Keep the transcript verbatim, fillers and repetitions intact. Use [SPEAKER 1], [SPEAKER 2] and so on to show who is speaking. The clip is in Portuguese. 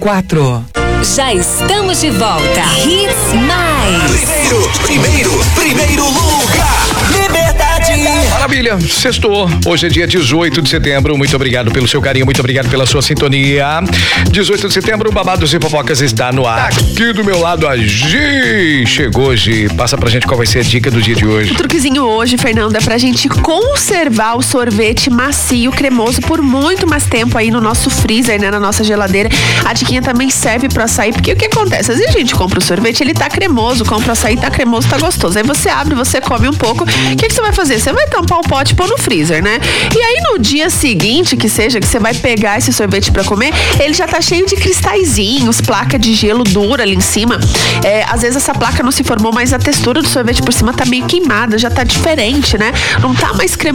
[SPEAKER 1] quatro.
[SPEAKER 2] Já estamos de volta. Hits Mais.
[SPEAKER 3] Primeiro, primeiro, primeiro lugar. Liberdade.
[SPEAKER 4] Maravilha, sextou. Hoje é dia dezoito de setembro. Muito obrigado pelo seu carinho, muito obrigado pela sua sintonia. dezoito de setembro, Babados e Fofocas está no ar. Aqui do meu lado, a Gi. Chegou, Gi. Passa pra gente qual vai ser a dica do dia de hoje.
[SPEAKER 5] O truquezinho hoje, Fernando, é pra gente conservar o sorvete macio, cremoso por muito mais tempo aí no nosso freezer, né? Na nossa geladeira. A diquinha também serve pro açaí, porque o que acontece? Às vezes a gente compra o sorvete, ele tá cremoso, compra o açaí, tá cremoso, tá gostoso. Aí você abre, você come um pouco. O que, que você vai fazer? Você vai tampar o pote e pôr no freezer, né? E aí no dia seguinte, que seja, que você vai pegar esse sorvete pra comer, ele já tá cheio de cristalzinhos, placa de gelo dura ali em cima. É, às vezes essa placa não se formou, mas a textura do sorvete por cima tá meio queimada, já tá diferente, né? Não tá mais cremoso.